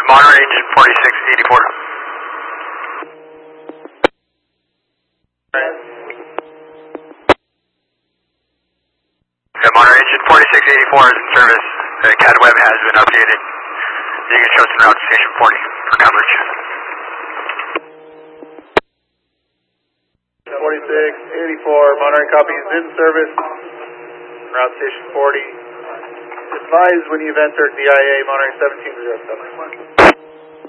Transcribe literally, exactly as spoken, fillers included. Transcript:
Monterey engine forty-six eighty-four. Yeah, Monterey engine forty-six eighty-four is in service. The C A D web has been updated. You can show some route to station forty for coverage. forty-six eighty-four, Monterey copies in service. Route station forty. Advise when you've entered D I A Monterey seventeen oh seven.